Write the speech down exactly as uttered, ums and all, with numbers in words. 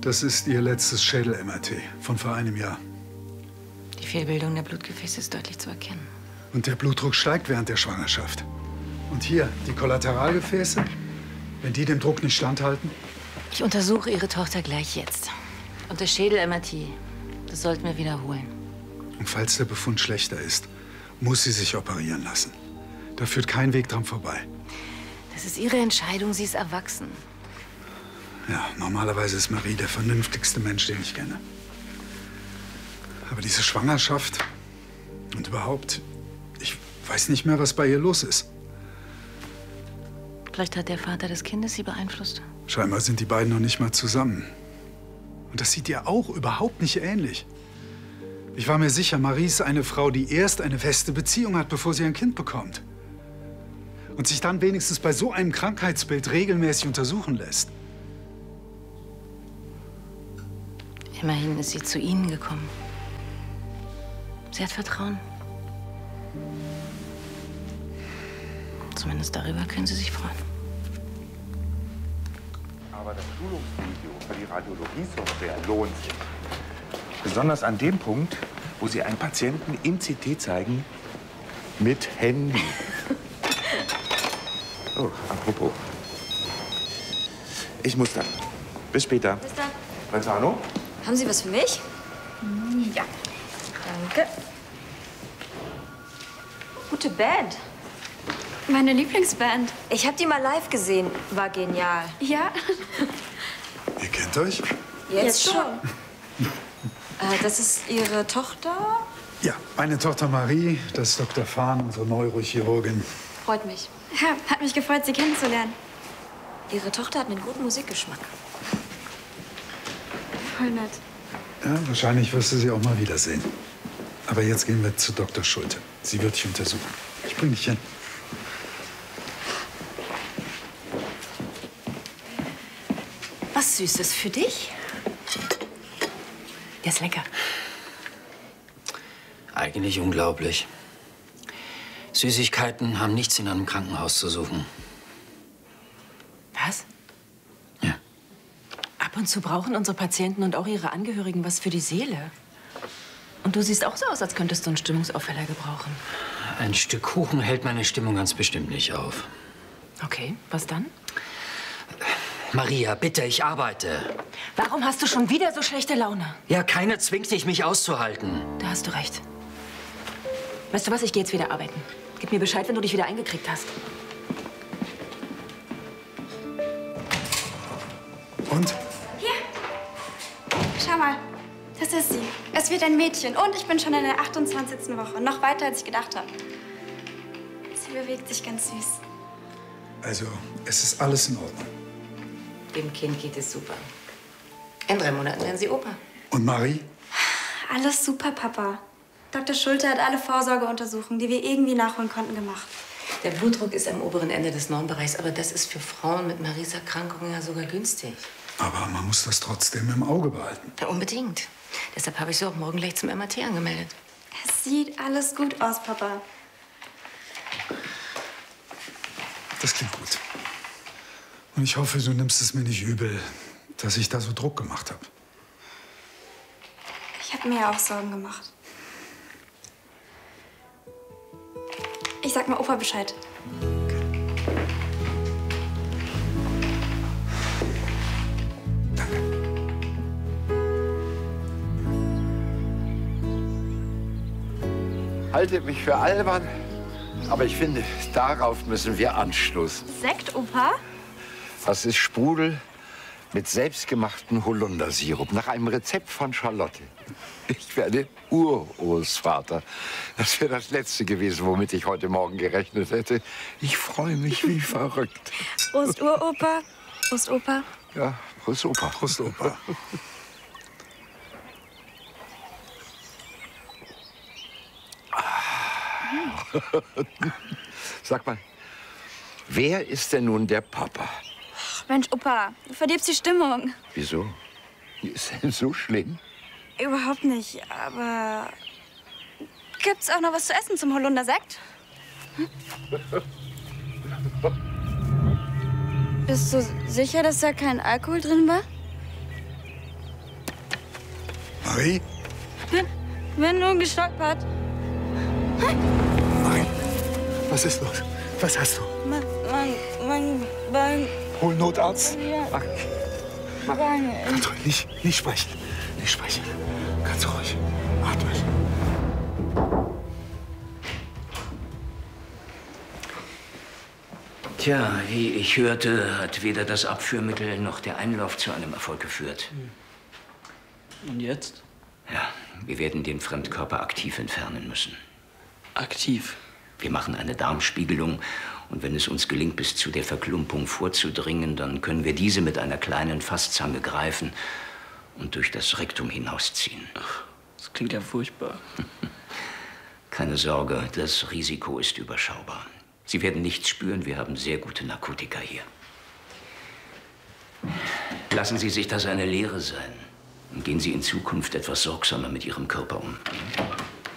Das ist Ihr letztes Schädel-M R T von vor einem Jahr. Die Fehlbildung der Blutgefäße ist deutlich zu erkennen. Und der Blutdruck steigt während der Schwangerschaft. Und hier, die Kollateralgefäße, wenn die dem Druck nicht standhalten? Ich untersuche Ihre Tochter gleich jetzt. Und das Schädel-M R T, das sollten wir wiederholen. Und falls der Befund schlechter ist, muss sie sich operieren lassen. Da führt kein Weg dran vorbei. Das ist Ihre Entscheidung, sie ist erwachsen. Ja, normalerweise ist Marie der vernünftigste Mensch, den ich kenne. Aber diese Schwangerschaft und überhaupt, ich weiß nicht mehr, was bei ihr los ist. Vielleicht hat der Vater des Kindes sie beeinflusst. Scheinbar sind die beiden noch nicht mal zusammen. Und das sieht ihr auch überhaupt nicht ähnlich. Ich war mir sicher, Marie ist eine Frau, die erst eine feste Beziehung hat, bevor sie ein Kind bekommt. Und sich dann wenigstens bei so einem Krankheitsbild regelmäßig untersuchen lässt. Immerhin ist sie zu Ihnen gekommen. Sie hat Vertrauen. Zumindest darüber können Sie sich freuen. Aber das Schulungsvideo für die Radiologie-Software lohnt sich. Besonders an dem Punkt, wo Sie einen Patienten im C T zeigen mit Handy. Oh, apropos. Ich muss dann. Bis später. Bis dann. Brentano? Haben Sie was für mich? Ja. Danke. Gute Band. Meine Lieblingsband. Ich habe die mal live gesehen. War genial. Ja? Ihr kennt euch? Jetzt, Jetzt schon. äh, das ist Ihre Tochter? Ja, meine Tochter Marie, das ist Doktor Fahn, unsere Neurochirurgin. Freut mich. Ja, hat mich gefreut, Sie kennenzulernen. Ihre Tochter hat einen guten Musikgeschmack. Voll nett. Ja, wahrscheinlich wirst du sie auch mal wiedersehen. Aber jetzt gehen wir zu Doktor Schulte. Sie wird dich untersuchen. Ich bring dich hin. Was Süßes für dich? Der ist lecker. Eigentlich unglaublich. Süßigkeiten haben nichts in einem Krankenhaus zu suchen. Was? Ja. Ab und zu brauchen unsere Patienten und auch ihre Angehörigen was für die Seele. Und du siehst auch so aus, als könntest du einen Stimmungsaufheller gebrauchen. Ein Stück Kuchen hält meine Stimmung ganz bestimmt nicht auf. Okay, was dann? Maria, bitte, ich arbeite. Warum hast du schon wieder so schlechte Laune? Ja, keiner zwingt dich, mich auszuhalten. Da hast du recht. Weißt du was, ich gehe jetzt wieder arbeiten. Gib mir Bescheid, wenn du dich wieder eingekriegt hast. Und? Hier. Schau mal, das ist sie. Es wird ein Mädchen und ich bin schon in der achtundzwanzigsten Woche. Noch weiter, als ich gedacht habe. Sie bewegt sich ganz süß. Also, es ist alles in Ordnung. Dem Kind geht es super. In drei Monaten werden sie Opa. Und Marie? Alles super, Papa. Doktor Schulte hat alle Vorsorgeuntersuchungen, die wir irgendwie nachholen konnten, gemacht. Der Blutdruck ist am oberen Ende des Normbereichs, aber das ist für Frauen mit Maries Erkrankung ja sogar günstig. Aber man muss das trotzdem im Auge behalten. Ja, unbedingt. Deshalb habe ich sie auch morgen gleich zum M R T angemeldet. Es sieht alles gut aus, Papa. Das klingt gut. Und ich hoffe, du nimmst es mir nicht übel, dass ich da so Druck gemacht habe. Ich habe mir ja auch Sorgen gemacht. Ich sag mal Opa Bescheid. Haltet mich für albern, aber ich finde, darauf müssen wir anstoßen. Sekt, Opa? Das ist Sprudel mit selbstgemachtem Holundersirup nach einem Rezept von Charlotte. Ich werde Urgroßvater. Das wäre das Letzte gewesen, womit ich heute Morgen gerechnet hätte. Ich freue mich wie verrückt. Prost, Uropa. Prost, Opa. Ja, Prost, Opa. Prost, Opa. Sag mal, wer ist denn nun der Papa? Ach, Mensch, Opa, du verdirbst die Stimmung. Wieso? Ist denn so schlimm? Überhaupt nicht, aber... Gibt's auch noch was zu essen zum Holundersekt? Hm? Bist du sicher, dass da kein Alkohol drin war? Marie? Bin, bin nur gestolpert. Marie, was ist los? Was hast du? Mein, mein, mein Bein. Hol Notarzt. Ja. Marie, Bein. ganz ruhig, nicht, nicht sprechen. Nicht sprechen. Ganz ruhig. Atmen. Tja, wie ich hörte, hat weder das Abführmittel noch der Einlauf zu einem Erfolg geführt. Und jetzt? Ja, wir werden den Fremdkörper aktiv entfernen müssen. Aktiv? Wir machen eine Darmspiegelung und wenn es uns gelingt, bis zu der Verklumpung vorzudringen, dann können wir diese mit einer kleinen Fasszange greifen und durch das Rektum hinausziehen. Ach, das klingt ja furchtbar. Keine Sorge, das Risiko ist überschaubar. Sie werden nichts spüren, wir haben sehr gute Narkotika hier. Lassen Sie sich das eine Lehre sein. Und gehen Sie in Zukunft etwas sorgsamer mit Ihrem Körper um.